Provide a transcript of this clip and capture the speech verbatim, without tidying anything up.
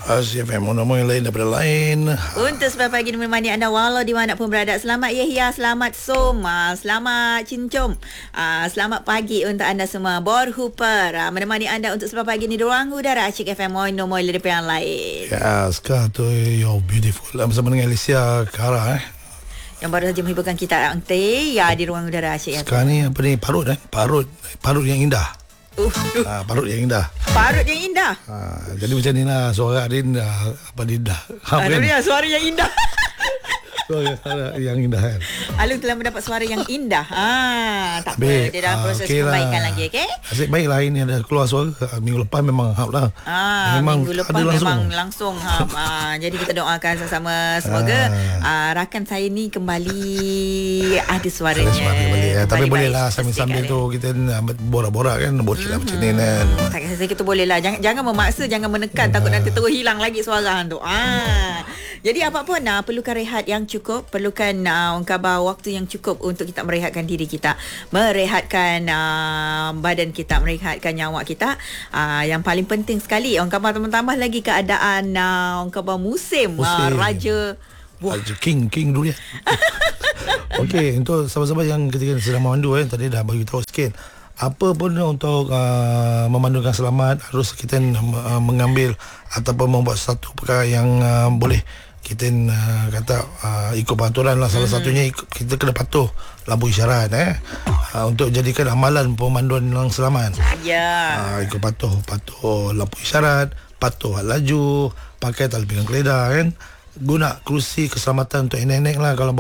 Asia F M, nama yang lain daripada lain. Untuk sebab pagi ini menemani anda walau di mana pun berada. Selamat Yahya, selamat Soma, selamat Cincom. Uh, selamat pagi untuk anda semua. Bor Hooper uh, menemani anda untuk sebab pagi ini di ruang udara Acik F M. Moin no moin daripada yang lain. Ya, sekarang tu You're Beautiful bersama dengan Alicia Cara eh. Yang baru saja menghiburkan kita Angte ya di ruang udara Acik F M. Sekarang ni apa ni, parut eh, parut parut yang indah. Uh, uh. Ha, parut yang indah. Parut yang indah. Ha, jadi macam ni lah suara dia indah. Apa dia indah? Ha, Aduh dia suara yang indah. Suara, suara yang indah kan. Alung telah mendapat suara yang indah. Ah, tak Habis, apa. Dia dalam ah, proses okay perbaikan lah. lagi, okey? Asyik baiklah, ini ada keluar suara. Minggu lepas memang hap lah. Ah, memang minggu lepas ada langsung. memang langsung ha. ah, jadi kita doakan sama-sama semoga ah. ah, rakan saya ni kembali ada suaranya. Ada suara balik. Ya, tapi boleh lah baik, sambil-sambil tu kita borak-borak kan. Boleh lah macam ni kan. Tak kira kita boleh lah. Jangan, jangan memaksa, jangan menekan. Takut nanti terus hilang lagi suara tu. Ah. Jadi apa pun ah, perlukan rehat yang cukup, perlukan ah, orang khabar waktu yang cukup untuk kita merehatkan diri kita, merehatkan ah, badan kita, merehatkan nyawa kita. Ah, yang paling penting sekali orang khabar tambah lagi keadaan ah, orang khabar musim, musim. Ah, raja Wah. Raja King King dulu ya. Okey, untuk sahabat-sahabat yang ketika sedang memandu eh, tadi dah bagi tahu sikit. Apa pun untuk uh, memandukan selamat, harus kita uh, mengambil ataupun membuat satu perkara yang uh, boleh kita uh, kata uh, ikut peraturan lah. Salah hmm. satunya ikut, kita kena patuh lampu isyarat eh uh, untuk jadikan amalan pemanduan yang selamat. Ya. Uh, ikut patuh patuh lampu isyarat, patuh hal laju, pakai tali pinggang keledar kan, guna kerusi keselamatan untuk nenek-nenek lah kalau